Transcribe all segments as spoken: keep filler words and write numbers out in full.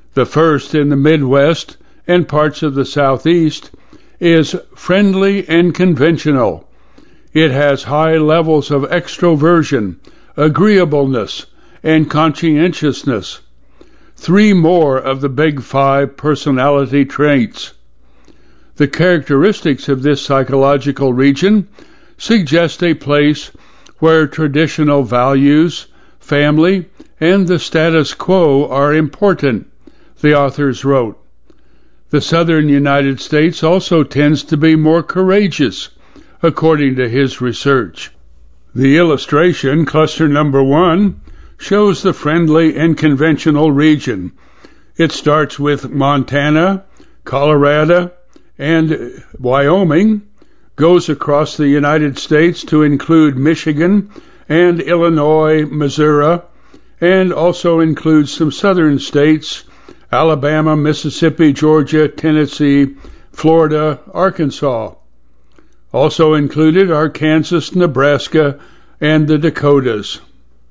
The first in the Midwest and parts of the Southeast is friendly and conventional. It has high levels of extroversion, agreeableness, and conscientiousness. Three more of the big five personality traits. The characteristics of this psychological region suggest a place where traditional values, family, and the status quo are important, the authors wrote. The southern United States also tends to be more courageous, according to his research. The illustration, cluster number one, shows the friendly and conventional region. It starts with Montana, Colorado, and Wyoming, goes across the United States to include Michigan and Illinois, Missouri, and also includes some southern states, Alabama, Mississippi, Georgia, Tennessee, Florida, Arkansas. Also included are Kansas, Nebraska, and the Dakotas.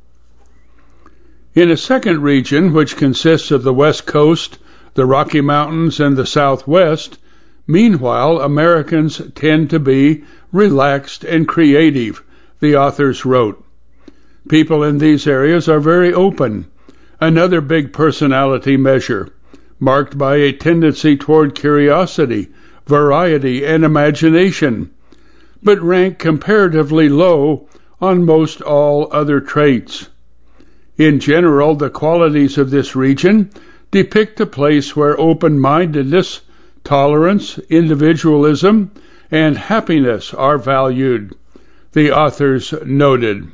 In a second region, which consists of the West Coast, the Rocky Mountains, and the Southwest, meanwhile, Americans tend to be relaxed and creative, the authors wrote. People in these areas are very open, another big personality measure, marked by a tendency toward curiosity, variety, and imagination, but rank comparatively low on most all other traits. In general, the qualities of this region depict a place where open-mindedness, tolerance, individualism, and happiness are valued, the authors noted.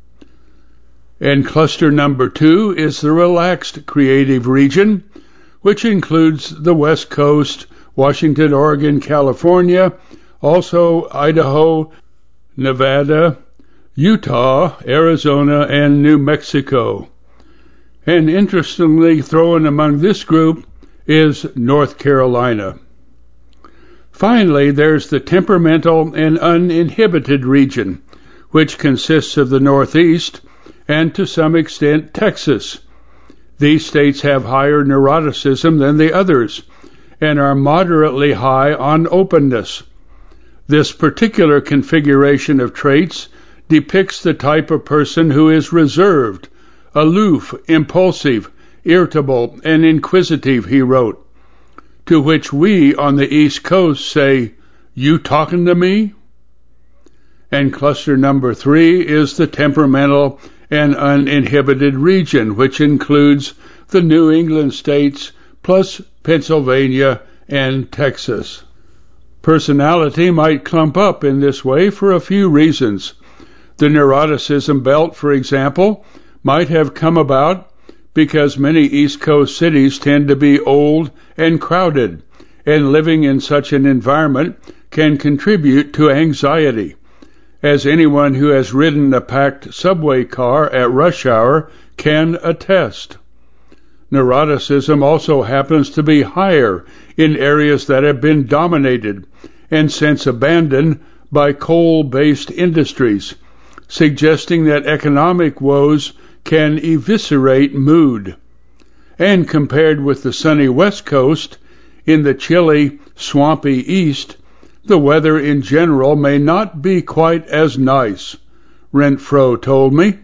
And cluster number two is the relaxed creative region, which includes the West Coast, Washington, Oregon, California, also Idaho, Nevada, Utah, Arizona, and New Mexico. And interestingly, thrown among this group is North Carolina. Finally, there's the temperamental and uninhibited region, which consists of the Northeast and to some extent Texas. These states have higher neuroticism than the others and are moderately high on openness. This particular configuration of traits depicts the type of person who is reserved, aloof, impulsive, irritable, and inquisitive, he wrote, to which we on the East Coast say, "You talking to me?" And cluster number three is the temperamental and uninhibited region, which includes the New England states plus Pennsylvania and Texas. Personality might clump up in this way for a few reasons. The neuroticism belt, for example, might have come about because many East Coast cities tend to be old and crowded, and living in such an environment can contribute to anxiety, as anyone who has ridden a packed subway car at rush hour can attest. Neuroticism also happens to be higher in areas that have been dominated and since abandoned by coal-based industries, suggesting that economic woes can eviscerate mood. And compared with the sunny West Coast, in the chilly, swampy East, the weather in general may not be quite as nice, Renfro told me.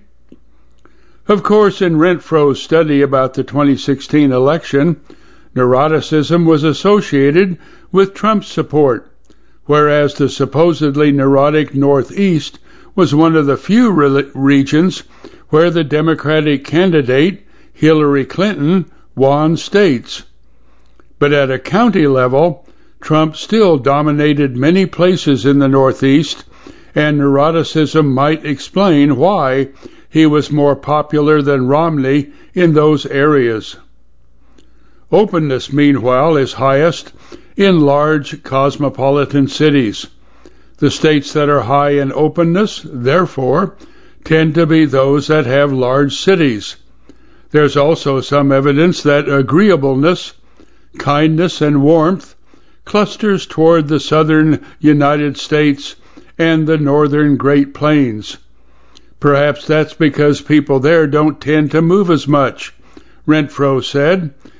Of course, in Renfro's study about the twenty sixteen election, neuroticism was associated with Trump's support, whereas the supposedly neurotic Northeast was one of the few re- regions where the Democratic candidate, Hillary Clinton, won states. But at a county level, Trump still dominated many places in the Northeast, and neuroticism might explain why he was more popular than Romney in those areas. Openness, meanwhile, is highest in large cosmopolitan cities. The states that are high in openness, therefore, tend to be those that have large cities. There's also some evidence that agreeableness, kindness, and warmth clusters toward the southern United States and the northern Great Plains. Perhaps that's because people there don't tend to move as much, Renfro said,